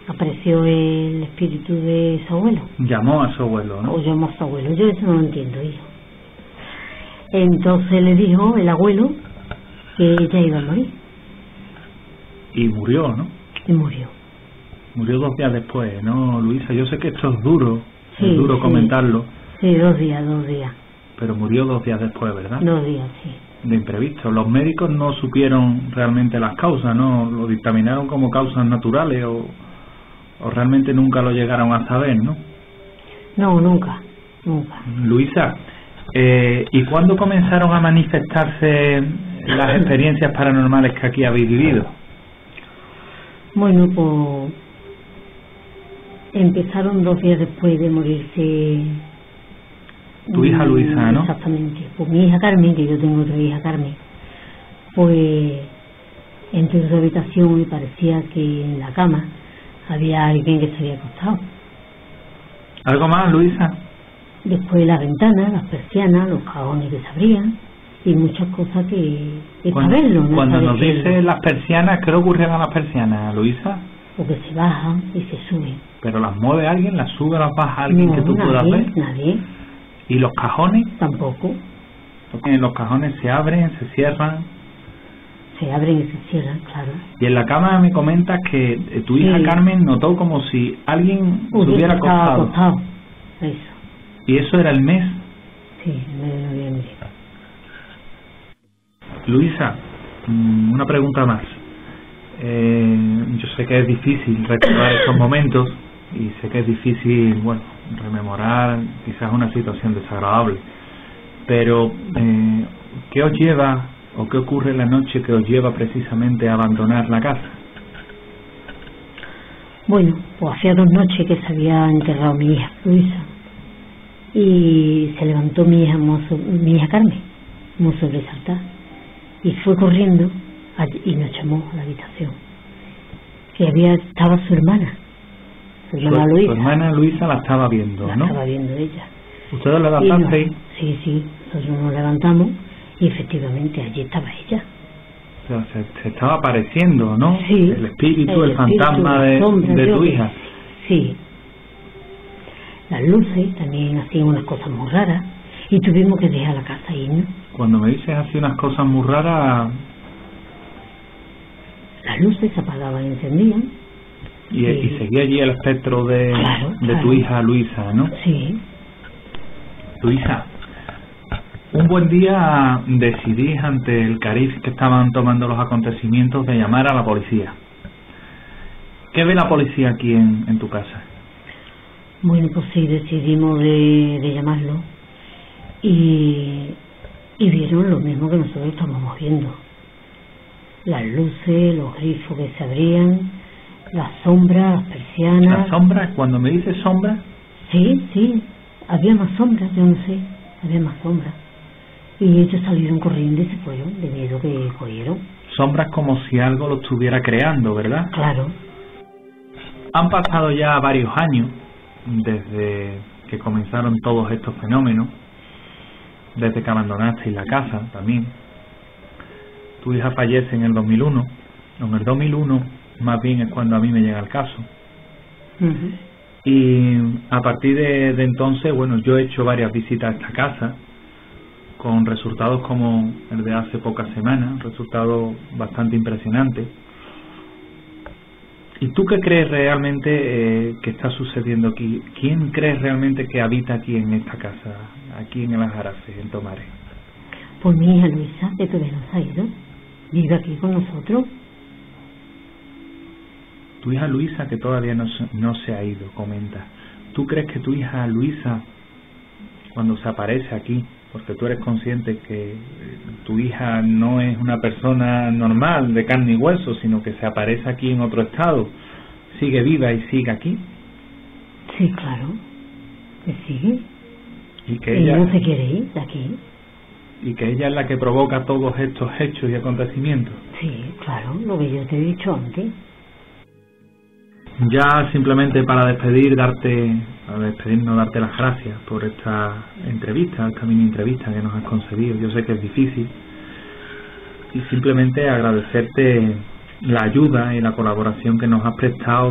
apareció el espíritu de su abuelo. Llamó a su abuelo, ¿no? O llamó a su abuelo, yo eso no lo entiendo, hijo. Entonces le dijo el abuelo que ella iba a morir. Y murió, ¿no? Y murió. Murió 2 días después, ¿no, Luisa? Yo sé que esto es duro, Sí, es duro sí. comentarlo. Sí, 2 días. Pero murió 2 días después, ¿verdad? 2 días, sí. De imprevisto. Los médicos no supieron realmente las causas, ¿no? Lo dictaminaron como causas naturales o realmente nunca lo llegaron a saber, ¿no? No, nunca. Luisa, ¿y cuándo comenzaron a manifestarse las experiencias paranormales que aquí habéis vivido? Bueno, pues empezaron 2 días después de morirse tu hija Luisa, ¿no? Exactamente. Pues mi hija Carmen, que yo tengo otra hija Carmen, pues entró en su habitación y parecía que en la cama había alguien que se había acostado. ¿Algo más, Luisa? Después las ventanas, las persianas, los cajones que se abrían y muchas cosas que saberlo, ¿no? Cuando nos dice las persianas, ¿qué le ocurre a las persianas, Luisa? Porque se bajan y se suben. ¿Pero las mueve alguien? ¿Las sube, las baja alguien que tú puedas ver? Nadie. ¿Y los cajones? Tampoco. Porque los cajones se abren, se cierran. Se abren y se cierran, claro. Y en la cama me comentas que tu hija Carmen notó como si alguien se hubiera acostado. Eso. ¿Y eso era el mes? Sí, el mes de noviembre. Luisa, una pregunta más. Yo sé que es difícil recordar estos momentos y sé que es difícil, bueno, rememorar quizás una situación desagradable, pero ¿qué os lleva o qué ocurre en la noche que os lleva precisamente a abandonar la casa? Bueno, pues hacía 2 noches que se había enterrado mi hija Luisa y se levantó mi hija Carmen, muy sobresaltada, y fue corriendo y nos llamó a la habitación, que estaba su hermana Luisa. Su hermana Luisa la estaba viendo, ¿no? La estaba viendo ella. ¿Ustedes la levantasteis? Sí, nosotros nos levantamos y efectivamente allí estaba ella. O sea, se estaba apareciendo, ¿no? Sí. El espíritu, el fantasma de tu hija. Sí. Las luces también hacían unas cosas muy raras y tuvimos que dejar la casa ahí, ¿no? Cuando me dices así unas cosas muy raras... Las luces se apagaban y encendían. Y seguía allí el espectro de tu hija Luisa, ¿no? Sí. Luisa, un buen día decidís ante el cariz que estaban tomando los acontecimientos de llamar a la policía. ¿Qué ve la policía aquí en tu casa? Bueno, pues sí, decidimos de llamarlo y vieron lo mismo que nosotros estábamos viendo. Las luces, los grifos que se abrían, las sombras, las persianas. ¿Las sombras? Cuando me dices sombras... Sí, había más sombras, yo no sé, había más sombras. Y ellos salieron corriendo y se fueron, de miedo que cogieron. Sombras como si algo lo estuviera creando, ¿verdad? Claro. Han pasado ya varios años desde que comenzaron todos estos fenómenos, desde que abandonasteis la casa también. Tu hija fallece en el 2001. En el 2001 más bien es cuando a mí me llega el caso. Y a partir de entonces, bueno, yo he hecho varias visitas a esta casa con resultados como el de hace pocas semanas, resultados bastante impresionantes. ¿Y tú qué crees realmente que está sucediendo aquí? ¿Quién crees realmente que habita aquí en esta casa, aquí en el Aljarafe, en Tomares? Pues mi hija Luisa, que todavía no se ha ido, vive aquí con nosotros. Tu hija Luisa, que todavía no se ha ido, comenta. ¿Tú crees que tu hija Luisa, cuando se aparece aquí, porque tú eres consciente que tu hija no es una persona normal, de carne y hueso, sino que se aparece aquí en otro estado, sigue viva y sigue aquí? Sí, claro, que sigue. Y que ella no se quiere ir de aquí. Y que ella es la que provoca todos estos hechos y acontecimientos. Sí, claro, lo que yo te he dicho antes. Ya simplemente para despedirnos, darte las gracias por esta entrevista, esta mini entrevista que nos has concedido. Yo sé que es difícil y simplemente agradecerte la ayuda y la colaboración que nos has prestado